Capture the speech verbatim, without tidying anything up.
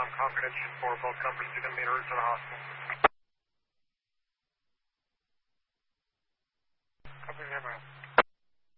Concord for both companies are going to be en route to the hospital. Copy,